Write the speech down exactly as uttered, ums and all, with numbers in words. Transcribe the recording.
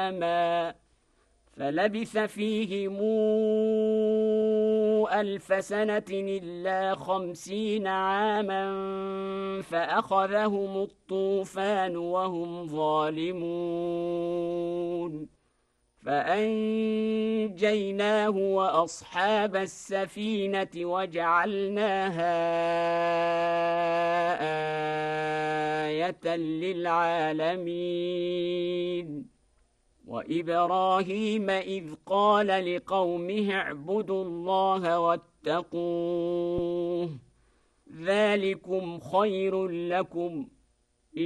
عاما فلبث فيهم ألف سنة إلا خمسين عاما فأخذهم الطوفان وهم ظالمون فأنجيناه وأصحاب السفينة وجعلناها آية للعالمين وإبراهيم إذ قال لقومه اعبدوا الله واتقوه ذلكم خير لكم